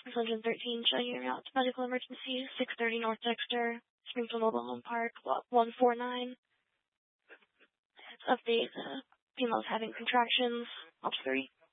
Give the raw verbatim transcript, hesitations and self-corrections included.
one hundred thirteen, showing you route to medical emergency, six thirty North Dexter, Springfield Mobile Home Park, lot one four nine. Update, uh, female's having contractions, option three.